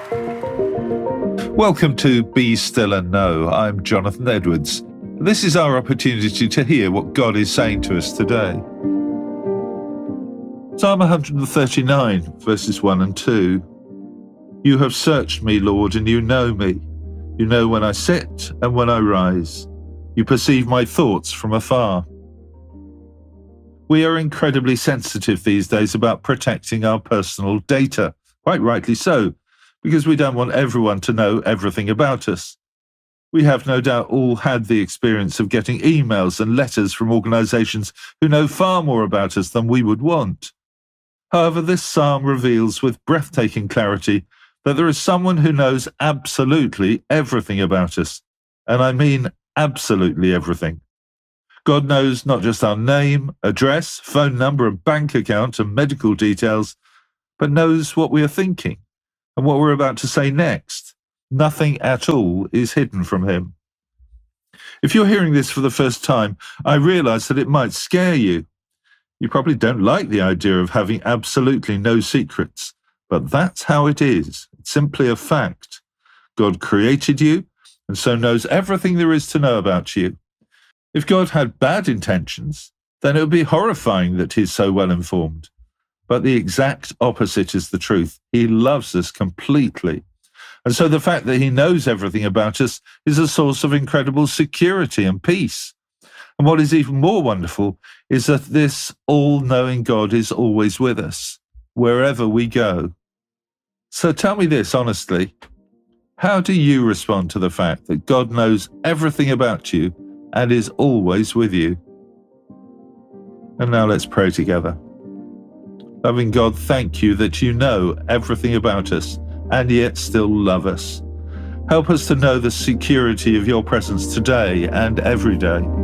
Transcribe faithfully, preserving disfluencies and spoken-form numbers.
Welcome to Be Still and Know. I'm Jonathan Edwards. This is our opportunity to hear what God is saying to us today. Psalm one thirty-nine, verses one and two. You have searched me, Lord, and you know me. You know when I sit and when I rise. You perceive my thoughts from afar. We are incredibly sensitive these days about protecting our personal data, quite rightly so, because we don't want everyone to know everything about us. We have no doubt all had the experience of getting emails and letters from organizations who know far more about us than we would want. However, this psalm reveals with breathtaking clarity that there is someone who knows absolutely everything about us, and I mean absolutely everything. God knows not just our name, address, phone number, and bank account and medical details, but knows what we are thinking and what we're about to say next. Nothing at all is hidden from him. If you're hearing this for the first time, I realize that it might scare you. You probably don't like the idea of having absolutely no secrets, but that's how it is. It's simply a fact. God created you, and so knows everything there is to know about you. If God had bad intentions, then it would be horrifying that he's so well informed. But the exact opposite is the truth. He loves us completely. And so the fact that he knows everything about us is a source of incredible security and peace. And what is even more wonderful is that this all-knowing God is always with us, wherever we go. So tell me this honestly. How do you respond to the fact that God knows everything about you and is always with you? And now let's pray together. Loving God, thank you that you know everything about us and yet still love us. Help us to know the security of your presence today and every day.